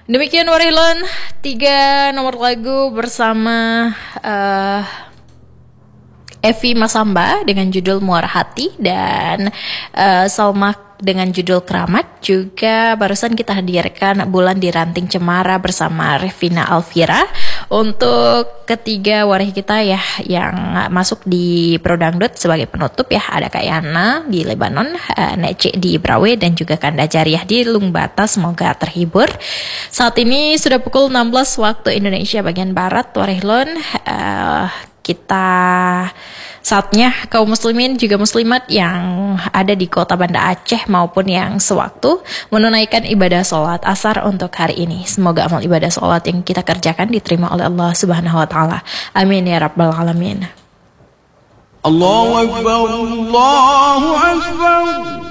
Demikian Warilon, 3 nomor lagu bersama Evi Masamba dengan judul Muara Hati dan Salma dengan judul Keramat. Juga barusan kita hadirkan Bulan di Ranting Cemara bersama Revina Alvira untuk ketiga waris kita ya yang masuk di Prodangdut sebagai penutup ya. Ada Kak Yana di Lebanon, Nece di Brawe dan juga Kanda Jariah di Lungbata. Semoga terhibur. Saat ini sudah pukul 16 waktu Indonesia bagian Barat. Warihlon, kita saatnya kaum muslimin juga muslimat yang ada di kota Banda Aceh maupun yang sewaktu menunaikan ibadah sholat asar untuk hari ini. Semoga amal ibadah sholat yang kita kerjakan diterima oleh Allah Subhanahu wa Ta'ala. Amin ya Rabbal Alamin. Allahu Akbar, Allahu Akbar.